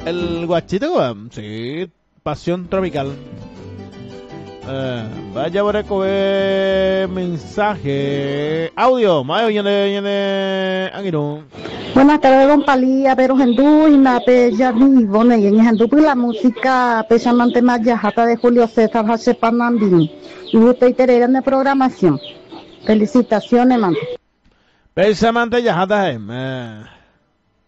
El guachito, sí, pasión tropical. Vaya por recoger mensaje. Audio, mayo, viene Aguirón. Buenas tardes, don Palía, pero Gendú y Nape ya ni bueno, y en Gendú pues la música pesamente más yajata de Julio César Hace Panambini. Y usted y Terera en la programación. Felicitaciones, man. Pesamente ya está,